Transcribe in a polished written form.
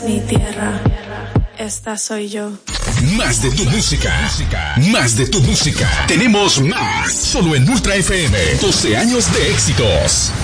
Mi tierra, esta soy yo. Más de tu música, más de tu música. Tenemos más, solo en Ultra FM. 12 años de éxitos.